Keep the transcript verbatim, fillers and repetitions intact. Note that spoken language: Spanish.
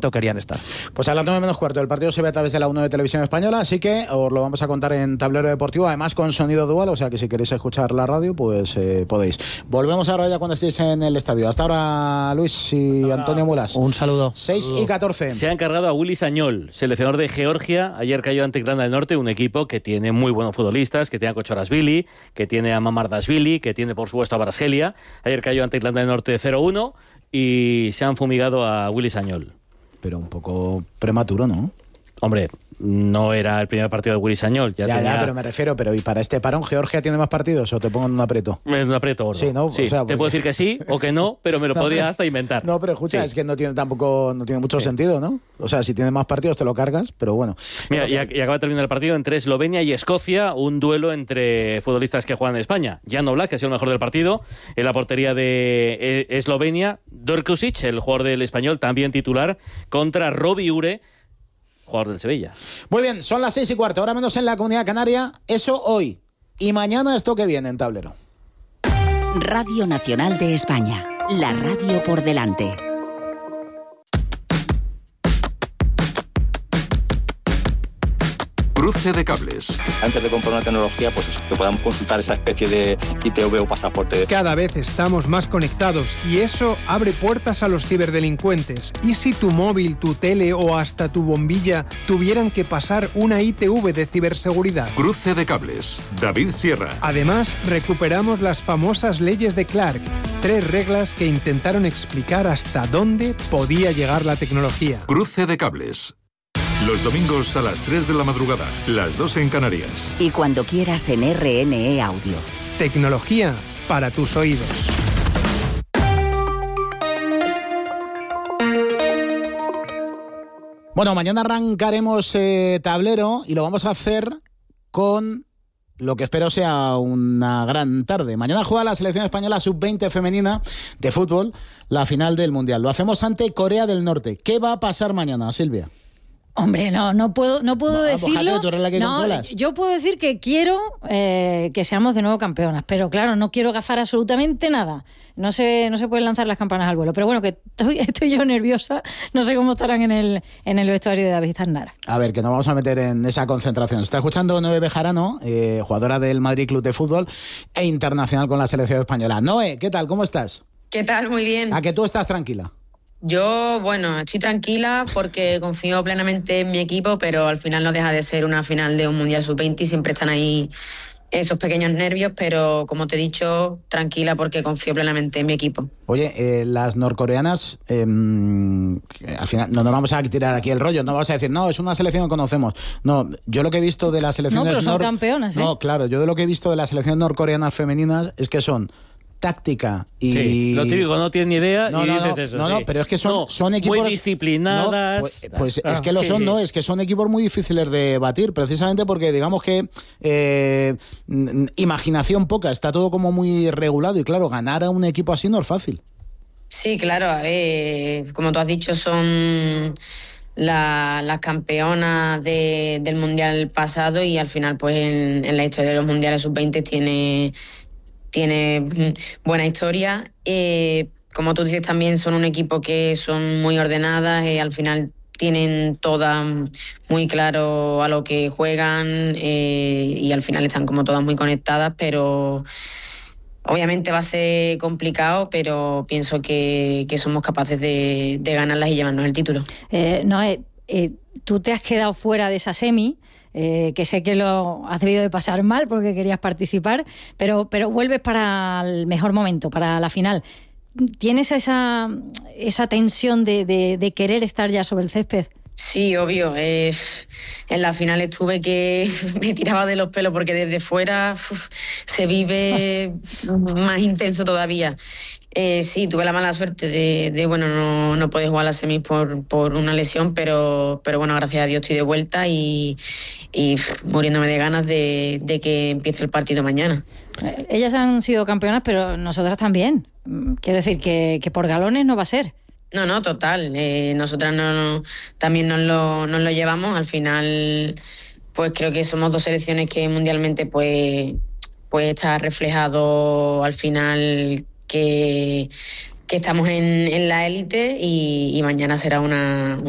momento querían estar. Pues a las nueve menos cuarto, el partido se ve a través de la uno de Televisión Española, así que os lo vamos a contar en Tablero Deportivo, además con sonido dual, o sea que si queréis escuchar la radio, pues eh, podéis. Volvemos ahora ya cuando estéis en el estadio. Hasta ahora, Luis y Hasta Antonio Mulas. Un saludo. seis y catorce. Se ha encargado a Willy Sagnol, seleccionador de Georgia. Ayer cayó ante Irlanda del Norte, un equipo que tiene muy buenos futbolistas, que tiene a Kochorashvili, que tiene a Mamardashvili, que tiene por supuesto a Varaskelia. Ayer cayó ante Irlanda del Norte cero uno y se han fumigado a Willy Sagnol. Pero un poco prematuro, ¿no? Hombre, no era el primer partido de Willy Sagnol. Ya, ya, tenía... ya, pero me refiero, pero ¿y para este parón Georgia tiene más partidos o te pongo en un aprieto? En un aprieto gordo. Sí, ¿no? Sí, o sea, te porque... puedo decir que sí o que no, pero me lo no, podría pero... hasta inventar. No, pero escucha, sí. es que no tiene tampoco no tiene mucho sí. sentido, ¿no? O sea, si tienes más partidos te lo cargas, pero bueno. Mira, y, y acaba de terminar el partido entre Eslovenia y Escocia, un duelo entre futbolistas que juegan en España. Jan Oblak, que ha sido el mejor del partido, en la portería de Eslovenia, Dorkusic, el jugador del Español, también titular, contra Robi Ure, jugador del Sevilla. Muy bien, son las seis y cuarto, ahora menos en la Comunidad Canaria. Eso hoy. Y mañana esto que viene en Tablero. Radio Nacional de España. La radio por delante. Cruce de cables. Antes de comprar una tecnología, pues eso, que podamos consultar esa especie de I T V o pasaporte. Cada vez estamos más conectados y eso abre puertas a los ciberdelincuentes. ¿Y si tu móvil, tu tele o hasta tu bombilla tuvieran que pasar una I T V de ciberseguridad? Cruce de cables. David Sierra. Además, recuperamos las famosas leyes de Clark. Tres reglas que intentaron explicar hasta dónde podía llegar la tecnología. Cruce de cables. Los domingos a las tres de la madrugada, las dos en Canarias. Y cuando quieras en R N E Audio. Tecnología para tus oídos. Bueno, mañana arrancaremos eh, Tablero y lo vamos a hacer con lo que espero sea una gran tarde. Mañana juega la selección española sub veinte femenina de fútbol, la final del Mundial. Lo hacemos ante Corea del Norte. ¿Qué va a pasar mañana, Silvia? Hombre, no, no puedo, no puedo no, decirlo. Bojate, tú eres la que no, controlas. Yo puedo decir que quiero eh, que seamos de nuevo campeonas, pero claro, no quiero gafar absolutamente nada. No se, no se pueden lanzar las campanas al vuelo. Pero bueno, que estoy, estoy yo nerviosa. No sé cómo estarán en el, en el vestuario de David Aznar. A ver, que nos vamos a meter en esa concentración. Está escuchando Noé Bejarano, eh, jugadora del Madrid Club de Fútbol e internacional con la selección española. Noé, ¿qué tal? ¿Cómo estás? ¿Qué tal? Muy bien. ¿A que tú estás tranquila? Yo, bueno, estoy tranquila porque confío plenamente en mi equipo, pero al final no deja de ser una final de un Mundial sub veinte y siempre están ahí esos pequeños nervios, pero como te he dicho, tranquila porque confío plenamente en mi equipo. Oye, eh, las norcoreanas, eh, al final no nos vamos a tirar aquí el rollo, no vamos a decir, no, es una selección que conocemos. No, yo lo que he visto de las selecciones... No, pero son nor- campeonas, ¿eh? No, claro, yo de lo que he visto de las selecciones norcoreanas femeninas es que son táctica y... Sí, lo típico, no tienes ni idea no, y no, dices no, eso. no, sí. no, pero es que son, no, son equipos... muy disciplinadas. No, pues pues ah, es que lo sí, son, sí. ¿no? Es que son equipos muy difíciles de batir, precisamente porque digamos que eh, imaginación poca, está todo como muy regulado y claro, ganar a un equipo así no es fácil. Sí, claro, eh, como tú has dicho, son la, las campeonas de, del Mundial pasado y al final pues en, en la historia de los Mundiales sub veinte tiene... tiene buena historia. Eh, como tú dices, también son un equipo que son muy ordenadas, eh, al final tienen todas muy claro a lo que juegan eh, y al final están como todas muy conectadas, pero obviamente va a ser complicado, pero pienso que, que somos capaces de, de ganarlas y llevarnos el título. Eh, no, eh, eh, tú te has quedado fuera de esa semi. Eh, que sé que lo has debido de pasar mal porque querías participar, pero, pero vuelves para el mejor momento, para la final. ¿Tienes esa, esa tensión de, de, de querer estar ya sobre el césped? Sí, obvio. Eh, en la final estuve que me tiraba de los pelos porque desde fuera uf, se vive más intenso todavía. Eh, sí, tuve la mala suerte de, de bueno, no, no poder jugar a las semis por, por una lesión, pero, pero bueno, gracias a Dios estoy de vuelta y, y pff, muriéndome de ganas de, de que empiece el partido mañana. Eh, ellas han sido campeonas, pero nosotras también. Quiero decir que, que por galones no va a ser. No, no, total. Eh, nosotras no, no, también nos lo, nos lo llevamos. Al final, pues creo que somos dos selecciones que mundialmente pues, pues está reflejado al final que, que estamos en, en la élite y, y mañana será una,